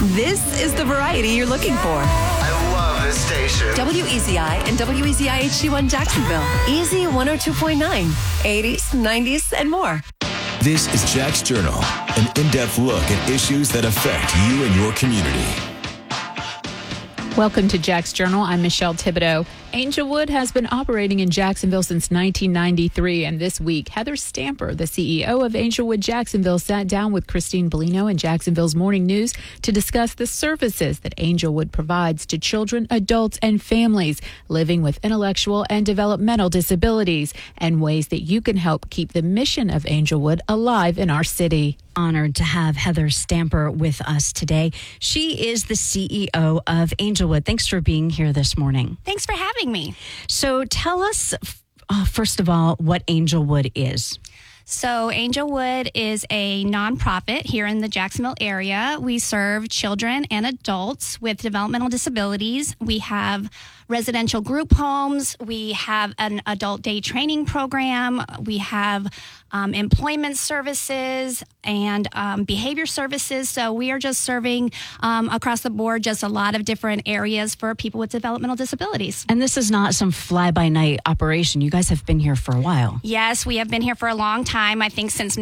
This is the variety you're looking for. I love this station. WEZI and WEZI HD1 Jacksonville. Easy 102.9, 80s, 90s, and more. This is Jack's Journal, an in-depth look at issues that affect you and your community. Welcome to Jack's Journal. I'm Michelle Thibodeau. Angelwood has been operating in Jacksonville since 1993, and this week, Heather Stamper, the CEO of Angelwood Jacksonville, sat down with Christine Bellino in Jacksonville's Morning News to discuss the services that Angelwood provides to children, adults, and families living with intellectual and developmental disabilities, and ways that you can help keep the mission of Angelwood alive in our city. Honored to have Heather Stamper with us today. She is the CEO of Angelwood. Thanks for being here this morning. Thanks for having me. So tell us, first of all, what Angelwood is. So Angelwood is a nonprofit here in the Jacksonville area. We serve children and adults with developmental disabilities. We have residential group homes. We have an adult day training program. We have employment services and behavior services. So we are just serving across the board just a lot of different areas for people with developmental disabilities. And this is not some fly-by-night operation. You guys have been here for a while. Yes, we have been here for a long time. I think since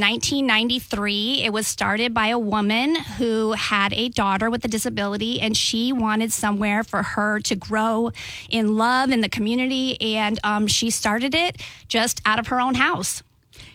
1993. It was started by a woman who had a daughter with a disability, and she wanted somewhere for her to grow in love in the community, and she started it just out of her own house.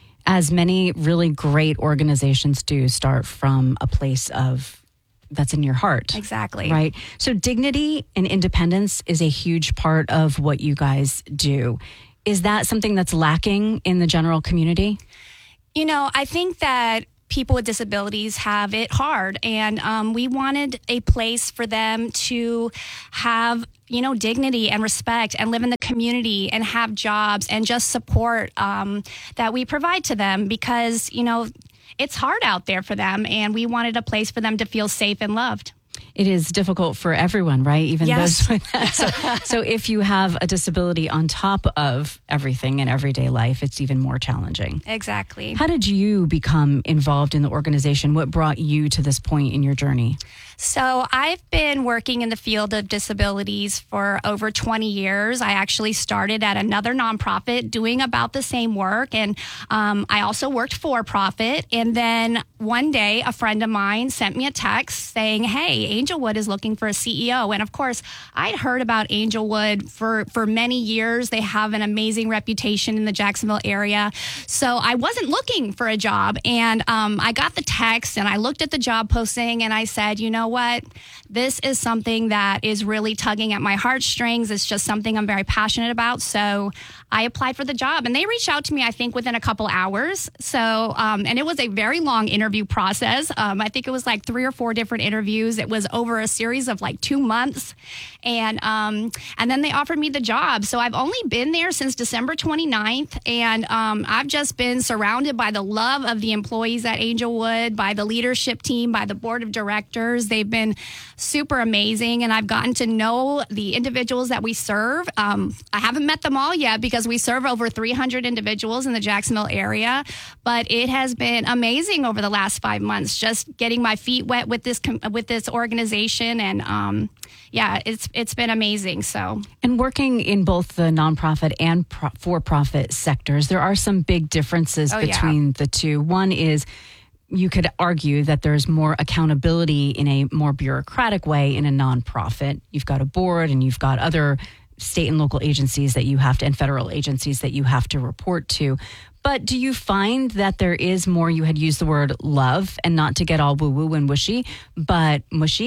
As many really great organizations do, start from a place of that's in your heart. Exactly. Right. So dignity and independence is a huge part of what you guys do. Is that something that's lacking in the general community? You know, I think that people with disabilities have it hard, and we wanted a place for them to have, you know, dignity and respect and live in the community and have jobs and just support that we provide to them, because, you know, it's hard out there for them, and we wanted a place for them to feel safe and loved. It is difficult for everyone, right? Even yes. those with that. So if you have a disability on top of everything in everyday life, it's even more challenging. Exactly. How did you become involved in the organization? What brought you to this point in your journey? So I've been working in the field of disabilities for over 20 years. I actually started at another nonprofit doing about the same work. And I also worked for profit. And then one day, a friend of mine sent me a text saying, hey, Angelwood is looking for a CEO. And of course, I'd heard about Angelwood for many years. They have an amazing reputation in the Jacksonville area. So I wasn't looking for a job. And I got the text and I looked at the job posting and I said, you know what? This is something that is really tugging at my heartstrings. It's just something I'm very passionate about. So I applied for the job, and they reached out to me, I think, within a couple hours. So, and it was a very long interview process. I think it was like 3 or 4 different interviews. It was over a series of like 2 months. And then they offered me the job. So I've only been there since December 29th. And I've just been surrounded by the love of the employees at Angelwood, by the leadership team, by the board of directors. They've been super amazing. And I've gotten to know the individuals that we serve. I haven't met them all yet because we serve over 300 individuals in the Jacksonville area. But it has been amazing over the last 5 months, just getting my feet wet with this organization. And yeah, it's been amazing. So, and working in both the nonprofit and for-profit sectors, there are some big differences between the two. One is, you could argue that there's more accountability in a more bureaucratic way in a nonprofit. You've got a board and you've got other state and local agencies that you have to, and federal agencies that you have to report to. But do you find that there is more, you had used the word love, and not to get all woo-woo and mushy, but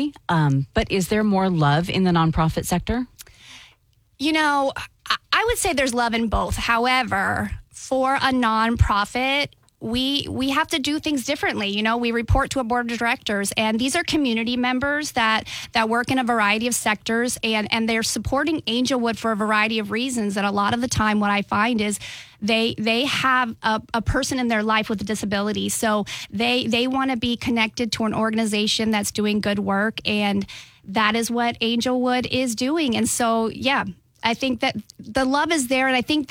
is there more love in the nonprofit sector? You know, I would say there's love in both. However, for a nonprofit, we have to do things differently. You know, we report to a board of directors, and these are community members that work in a variety of sectors, and they're supporting Angelwood for a variety of reasons. And a lot of the time what I find is they have a person in their life with a disability. So they want to be connected to an organization that's doing good work, and that is what Angelwood is doing. And so, yeah, I think that the love is there, and I think that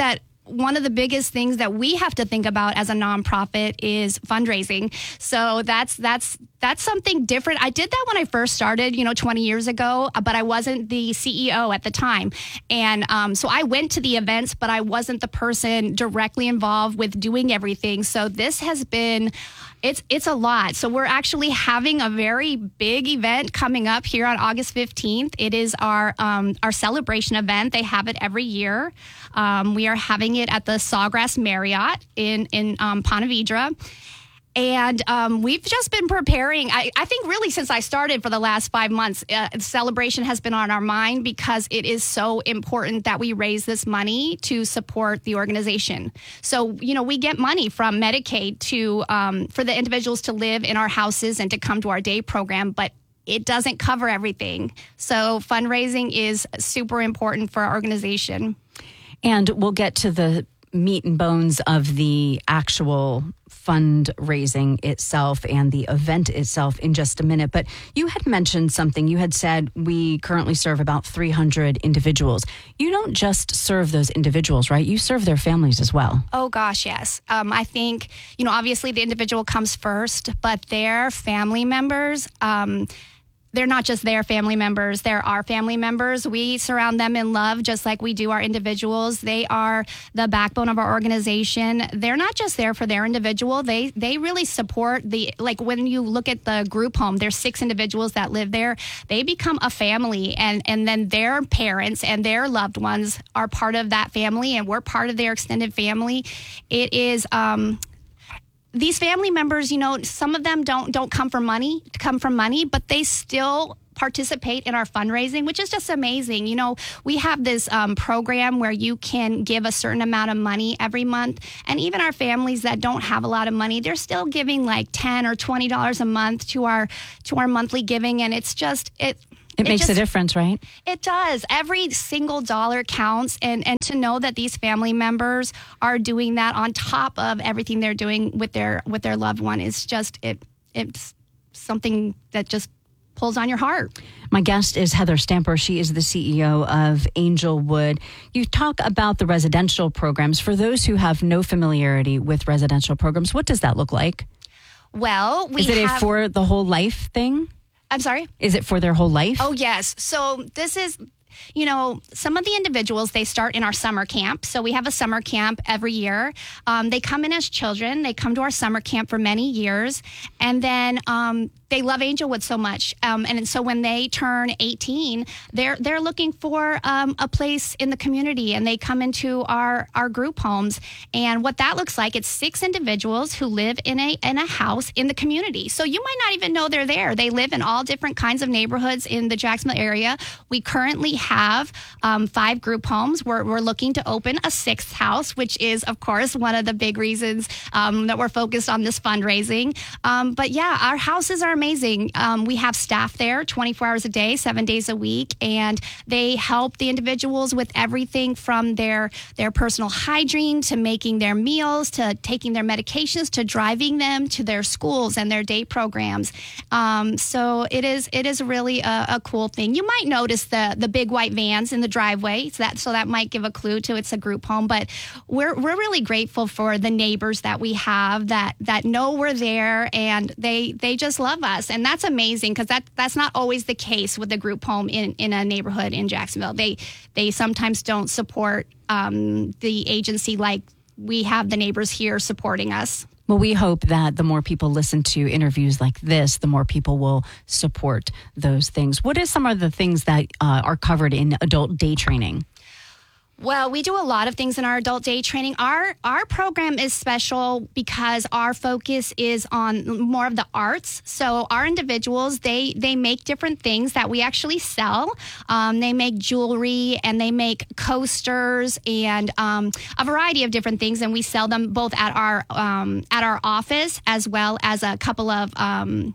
one of the biggest things that we have to think about as a nonprofit is fundraising. So that's something different. I did that when I first started, 20 years ago, but I wasn't the CEO at the time. And so I went to the events, but I wasn't the person directly involved with doing everything. So this has been, it's a lot. So we're actually having a very big event coming up here on August 15th. It is our celebration event. They have it every year. We are having it at the Sawgrass Marriott in Ponte Vedra. And we've just been preparing. I think really since I started for the last 5 months, celebration has been on our mind because it is so important that we raise this money to support the organization. So, we get money from Medicaid for the individuals to live in our houses and to come to our day program, but it doesn't cover everything. So fundraising is super important for our organization. And we'll get to the meat and bones of the actual fundraising itself and the event itself in just a minute. But you had mentioned something. You had said we currently serve about 300 individuals. You don't just serve those individuals, right? You serve their families as well. Oh, gosh, yes. I think, obviously the individual comes first, but their family members, they're not just their family members, they're our family members. We surround them in love just like we do our individuals. They are the backbone of our organization. They're not just there for their individual. They really support when you look at the group home, there's 6 individuals that live there. They become a family, and then their parents and their loved ones are part of that family, and we're part of their extended family. It is these family members, some of them don't come from money, but they still participate in our fundraising, which is just amazing. We have this program where you can give a certain amount of money every month. And even our families that don't have a lot of money, they're still giving like $10 or $20 a month to our monthly giving. And it's just, It makes a difference, right? It does. Every single dollar counts. And to know that these family members are doing that on top of everything they're doing with their loved one is just, it's something that just pulls on your heart. My guest is Heather Stamper. She is the CEO of Angelwood. You talk about the residential programs. For those who have no familiarity with residential programs, what does that look like? Well, Is it a for the whole life thing? I'm sorry? Is it for their whole life? Oh, yes. So this is, some of the individuals, they start in our summer camp. So we have a summer camp every year. They come in as children. They come to our summer camp for many years. And then they love Angelwood so much. And so when they turn 18, they're looking for a place in the community, and they come into our group homes. And what that looks like, it's 6 individuals who live in a house in the community. So you might not even know they're there. They live in all different kinds of neighborhoods in the Jacksonville area. We currently have 5 group homes. We're looking to open a 6th house, which is, of course, one of the big reasons that we're focused on this fundraising. But yeah, our houses are amazing. We have staff there 24 hours a day, 7 days a week, and they help the individuals with everything from their personal hygiene to making their meals to taking their medications to driving them to their schools and their day programs. So it is really a cool thing. You might notice the big white vans in the driveway, so that might give a clue to it's a group home. But we're really grateful for the neighbors that we have that know we're there, and they just love us. And that's amazing, because that's not always the case with a group home in a neighborhood in Jacksonville. They sometimes don't support the agency like we have the neighbors here supporting us. Well, we hope that the more people listen to interviews like this, the more people will support those things. What are some of the things that are covered in adult day training? Well, we do a lot of things in our adult day training. Our program is special because our focus is on more of the arts. So our individuals, they make different things that we actually sell. They make jewelry, and they make coasters, and a variety of different things. And we sell them both at our office, as well as a couple of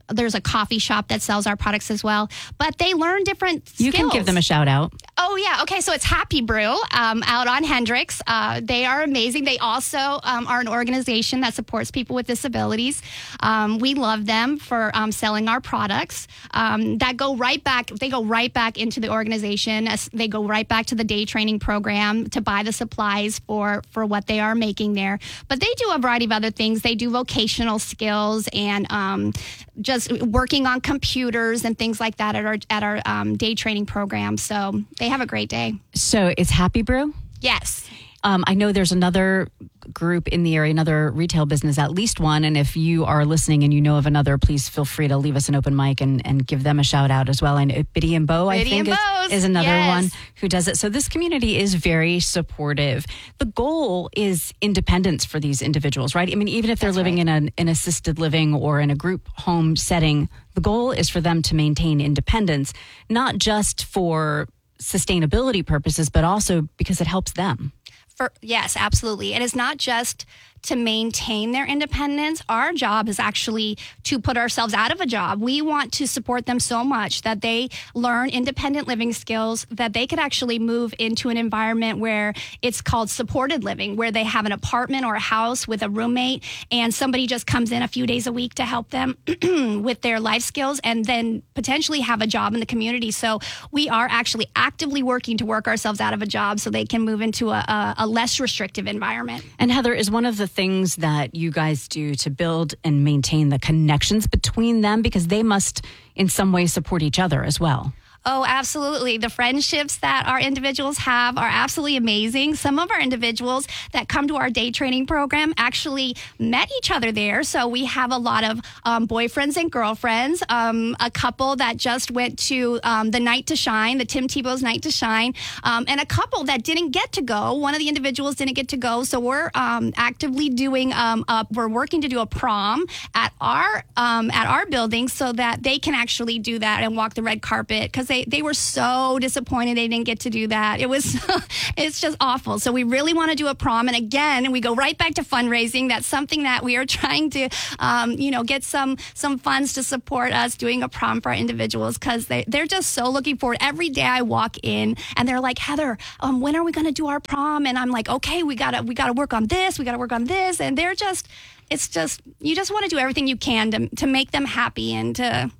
there's a coffee shop that sells our products as well. But they learn different skills. You can give them a shout out. Oh, yeah. Okay, so it's Happy Brew out on Hendricks. They are amazing. They also are an organization that supports people with disabilities. We love them for selling our products that go right back. They go right back into the organization. They go right back to the day training program to buy the supplies for what they are making there. But they do a variety of other things. They do vocational skills and just working on computers and things like that at our day training program. So they have a great day. So it's Happy Brew? Yes. I know there's another group in the area, another retail business, at least one. And if you are listening and you know of another, please feel free to leave us an open mic and give them a shout out as well. And Biddy and Bo, I think, is another one who does it. So this community is very supportive. The goal is independence for these individuals, right? I mean, even if they're living in an assisted living or in a group home setting, the goal is for them to maintain independence, not just for sustainability purposes, but also because it helps them. Yes, absolutely. It is not just to maintain their independence. Our job is actually to put ourselves out of a job. We want to support them so much that they learn independent living skills, that they could actually move into an environment where it's called supported living, where they have an apartment or a house with a roommate and somebody just comes in a few days a week to help them with their life skills and then potentially have a job in the community. So we are actually actively working to work ourselves out of a job so they can move into a less restrictive environment. And Heather, is one of the things that you guys do to build and maintain the connections between them, because they must in some way support each other as well? Oh, absolutely. The friendships that our individuals have are absolutely amazing. Some of our individuals that come to our day training program actually met each other there. So we have a lot of boyfriends and girlfriends, a couple that just went to the Night to Shine, the Tim Tebow's Night to Shine, and a couple that didn't get to go. One of the individuals didn't get to go. So we're actively doing, we're working to do a prom at our building so that they can actually do that and walk the red carpet, because they were so disappointed they didn't get to do that. It's just awful. So we really want to do a prom. And again, we go right back to fundraising. That's something that we are trying to, get some funds to support us doing a prom for our individuals, because they're just so looking forward. Every day I walk in and they're like, Heather, when are we going to do our prom? And I'm like, okay, we gotta work on this. We got to work on this. And you just want to do everything you can to make them happy and to,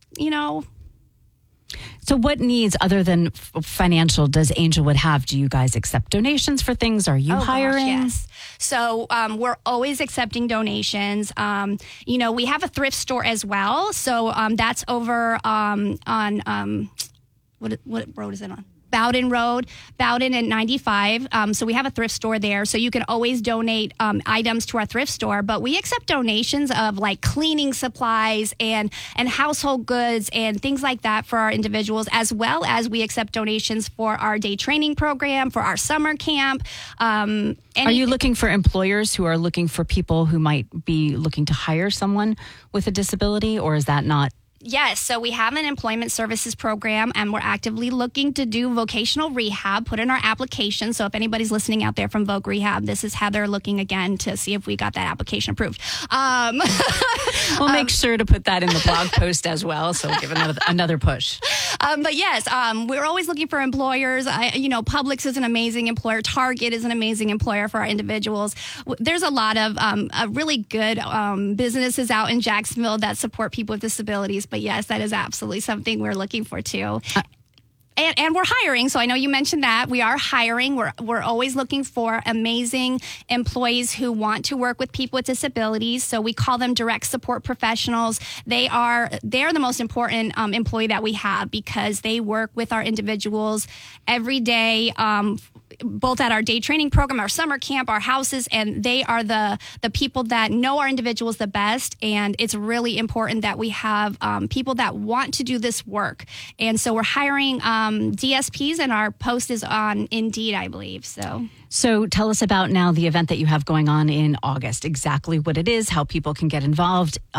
So what needs other than financial does Angelwood have? Do you guys accept donations for things? Are you hiring? Gosh, yes. So we're always accepting donations. We have a thrift store as well. So that's over on what road is it on? Bowden Road, Bowden at 95. So we have a thrift store there. So you can always donate items to our thrift store. But we accept donations of like cleaning supplies and household goods and things like that for our individuals, as well as we accept donations for our day training program, for our summer camp. Are you looking for employers who are looking for people who might be looking to hire someone with a disability, or is that not? Yes, so we have an employment services program, and we're actively looking to do vocational rehab, put in our application. So if anybody's listening out there from Voc Rehab, this is Heather looking again to see if we got that application approved. We'll make sure to put that in the blog post as well, so we'll give another push. But yes, we're always looking for employers. Publix is an amazing employer. Target is an amazing employer for our individuals. There's a lot of really good businesses out in Jacksonville that support people with disabilities. But yes, that is absolutely something we're looking for too. And we're hiring. So I know you mentioned that. We are hiring. We're always looking for amazing employees who want to work with people with disabilities. So we call them direct support professionals. They're the most important employee that we have, because they work with our individuals every day, both at our day training program, our summer camp, our houses, and they are the people that know our individuals the best. And it's really important that we have people that want to do this work. And so we're hiring DSPs, and our post is on Indeed, I believe. So tell us about now the event that you have going on in August, exactly what it is, how people can get involved.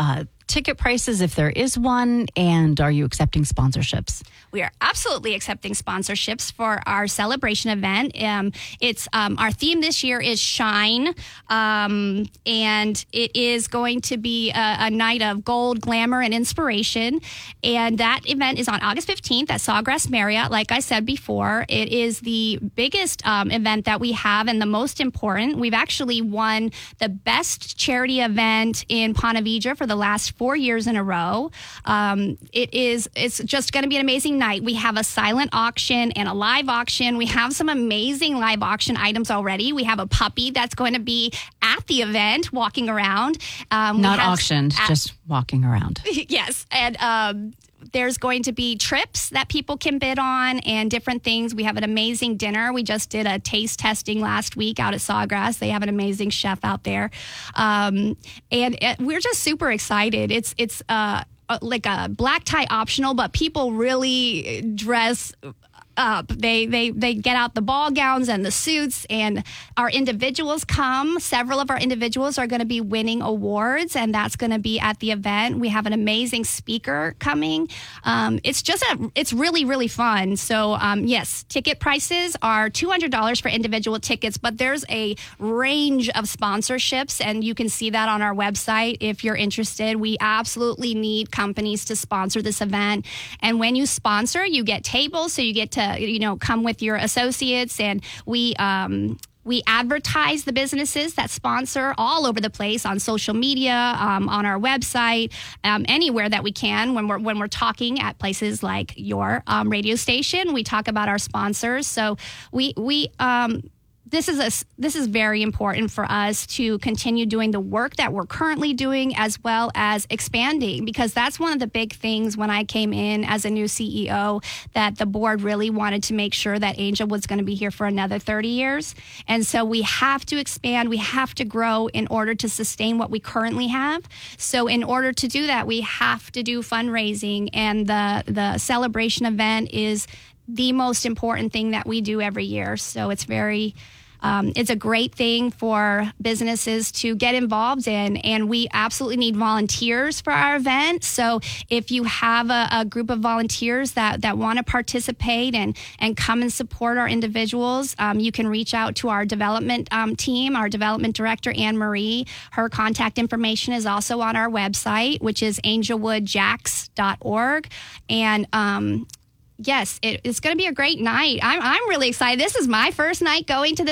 ticket prices if there is one, and are you accepting sponsorships? We are absolutely accepting sponsorships for our celebration event. It's our theme this year is Shine, and it is going to be a night of gold, glamour, and inspiration. And that event is on August 15th at Sawgrass Marriott. Like I said before, it is the biggest event that we have and the most important. We've actually won the best charity event in Ponte Vedra for the last 4 years in a row. It's just going to be an amazing night. We have a silent auction and a live auction. We have some amazing live auction items already. We have a puppy that's going to be at the event walking around. Not auctioned, just walking around. Yes. And there's going to be trips that people can bid on and different things. We have an amazing dinner. We just did a taste testing last week out at Sawgrass. They have an amazing chef out there. And we're just super excited. It's like a black tie optional, but people really dress up. They get out the ball gowns and the suits, and our individuals come. Several of our individuals are going to be winning awards, and that's going to be at the event. We have an amazing speaker coming. It's really, really fun. So yes, ticket prices are $200 for individual tickets, but there's a range of sponsorships, and you can see that on our website if you're interested. We absolutely need companies to sponsor this event, and when you sponsor, you get tables, so you get to come with your associates, and we advertise the businesses that sponsor all over the place on social media, on our website, anywhere that we can. When we're talking at places like your radio station, we talk about our sponsors. So this is very important for us to continue doing the work that we're currently doing, as well as expanding, because that's one of the big things when I came in as a new CEO, that the board really wanted to make sure that Angel was going to be here for another 30 years. And so we have to expand, we have to grow in order to sustain what we currently have. So in order to do that, we have to do fundraising, and the celebration event is the most important thing that we do every year. So it's it's a great thing for businesses to get involved in, and we absolutely need volunteers for our event. So if you have a group of volunteers that want to participate and come and support our individuals, you can reach out to our development team, our development director, Anne Marie. Her contact information is also on our website, which is angelwoodjax.org. And yes, it's going to be a great night. I'm really excited. This is my first night going to this